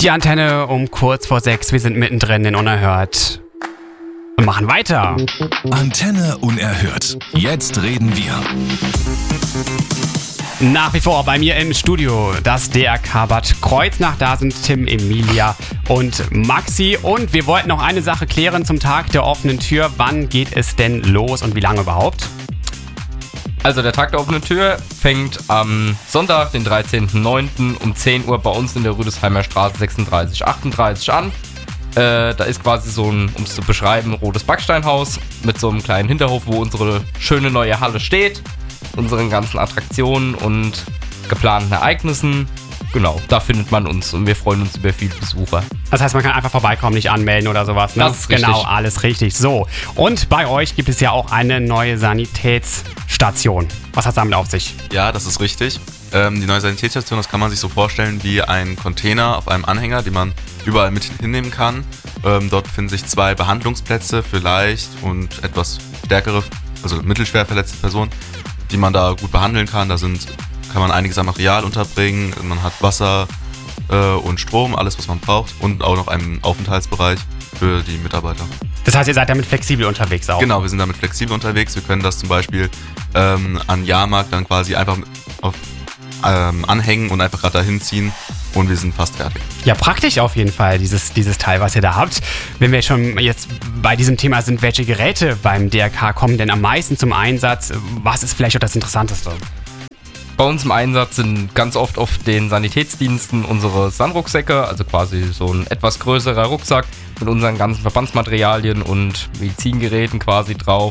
Die Antenne um kurz vor 6. Wir sind mittendrin in Unerhört. Und machen weiter. Antenne Unerhört. Jetzt reden wir. Nach wie vor bei mir im Studio das DRK Bad Kreuznach. Da sind Tim, Emilia und Maxi. Und wir wollten noch eine Sache klären zum Tag der offenen Tür. Wann geht es denn los und wie lange überhaupt? Also der Tag der offenen Tür fängt am Sonntag, den 13.09. um 10 Uhr bei uns in der Rüdesheimer Straße 3638 an. Da ist quasi so ein, um es zu beschreiben, rotes Backsteinhaus mit so einem kleinen Hinterhof, wo unsere schöne neue Halle steht. Unseren ganzen Attraktionen und geplanten Ereignissen. Genau, da findet man uns und wir freuen uns über viele Besucher. Das heißt, man kann einfach vorbeikommen, nicht anmelden oder sowas, ne? Das ist richtig. Genau, alles richtig. So, und bei euch gibt es ja auch eine neue Sanitätsstation. Was hat es damit auf sich? Ja, das ist richtig. Die neue Sanitätsstation, das kann man sich so vorstellen wie ein Container auf einem Anhänger, den man überall mit hinnehmen kann. Dort befinden sich 2 Behandlungsplätze für leicht und etwas stärkere, also mittelschwer verletzte Personen, die man da gut behandeln kann. Da kann man einiges an Material unterbringen. Man hat Wasser und Strom, alles was man braucht. Und auch noch einen Aufenthaltsbereich für die Mitarbeiter. Das heißt, ihr seid damit flexibel unterwegs auch? Genau, wir sind damit flexibel unterwegs. Wir können das zum Beispiel an Jahrmarkt dann quasi einfach anhängen und einfach gerade dahin ziehen. Und wir sind fast fertig. Ja, praktisch auf jeden Fall, dieses Teil, was ihr da habt. Wenn wir schon jetzt bei diesem Thema sind, welche Geräte beim DRK kommen denn am meisten zum Einsatz? Was ist vielleicht auch das Interessanteste? Bei uns im Einsatz sind ganz oft auf den Sanitätsdiensten unsere Sandrucksäcke, also quasi so ein etwas größerer Rucksack mit unseren ganzen Verbandsmaterialien und Medizingeräten quasi drauf.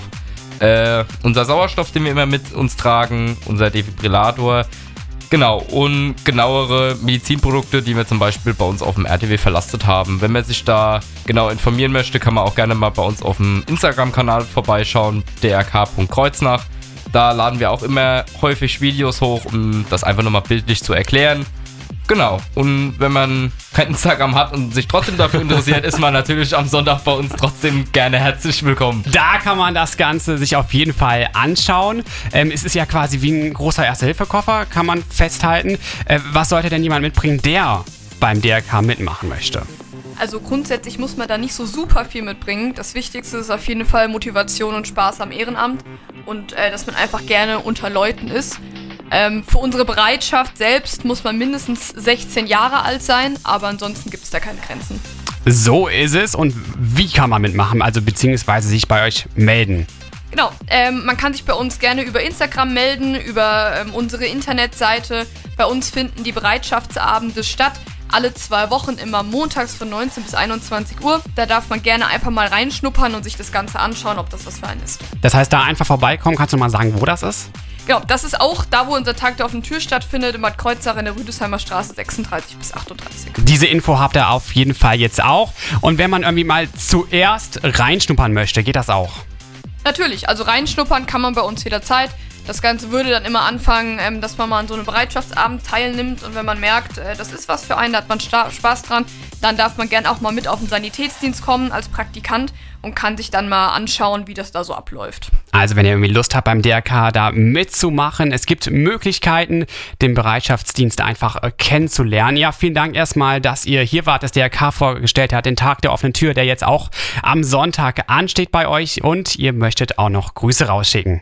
Unser Sauerstoff, den wir immer mit uns tragen, unser Defibrillator. Genau, und genauere Medizinprodukte, die wir zum Beispiel bei uns auf dem RTW verlastet haben. Wenn man sich da genau informieren möchte, kann man auch gerne mal bei uns auf dem Instagram-Kanal vorbeischauen, drk.kreuznach. Da laden wir auch immer häufig Videos hoch, um das einfach nochmal bildlich zu erklären. Genau, und wenn man kein Instagram hat und sich trotzdem dafür interessiert, ist man natürlich am Sonntag bei uns trotzdem gerne herzlich willkommen. Da kann man das Ganze sich auf jeden Fall anschauen. Es ist ja quasi wie ein großer Erste-Hilfe-Koffer, kann man festhalten. Was sollte denn jemand mitbringen, der beim DRK mitmachen möchte? Also grundsätzlich muss man da nicht so super viel mitbringen. Das Wichtigste ist auf jeden Fall Motivation und Spaß am Ehrenamt und dass man einfach gerne unter Leuten ist. Für unsere Bereitschaft selbst muss man mindestens 16 Jahre alt sein, aber ansonsten gibt es da keine Grenzen. So ist es. Und wie kann man mitmachen, also beziehungsweise sich bei euch melden? Genau, man kann sich bei uns gerne über Instagram melden, über unsere Internetseite. Bei uns finden die Bereitschaftsabende statt. Alle 2 Wochen, immer montags von 19 bis 21 Uhr. Da darf man gerne einfach mal reinschnuppern und sich das Ganze anschauen, ob das was für einen ist. Das heißt, da einfach vorbeikommen, kannst du mal sagen, wo das ist? Genau, das ist auch da, wo unser Tag der offenen Tür stattfindet, in Bad Kreuznach in der Rüdesheimer Straße 36 bis 38. Diese Info habt ihr auf jeden Fall jetzt auch. Und wenn man irgendwie mal zuerst reinschnuppern möchte, geht das auch? Natürlich, also reinschnuppern kann man bei uns jederzeit. Das Ganze würde dann immer anfangen, dass man mal an so einem Bereitschaftsabend teilnimmt und wenn man merkt, das ist was für einen, da hat man Spaß dran, dann darf man gern auch mal mit auf den Sanitätsdienst kommen als Praktikant und kann sich dann mal anschauen, wie das da so abläuft. Also wenn ihr irgendwie Lust habt beim DRK da mitzumachen, es gibt Möglichkeiten, den Bereitschaftsdienst einfach kennenzulernen. Ja, vielen Dank erstmal, dass ihr hier wart, das DRK vorgestellt hat, den Tag der offenen Tür, der jetzt auch am Sonntag ansteht bei euch und ihr möchtet auch noch Grüße rausschicken.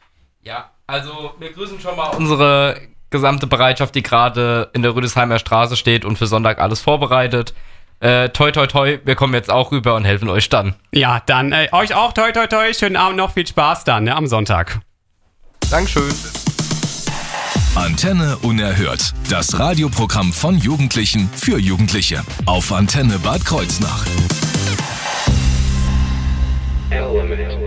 Ja, also wir grüßen schon mal unsere gesamte Bereitschaft, die gerade in der Rüdesheimer Straße steht und für Sonntag alles vorbereitet. Toi, toi, toi, wir kommen jetzt auch rüber und helfen euch dann. Ja, dann euch auch toi, toi, toi, schönen Abend noch, viel Spaß dann, ne, am Sonntag. Dankeschön. Antenne Unerhört, das Radioprogramm von Jugendlichen für Jugendliche auf Antenne Bad Kreuznach. Element.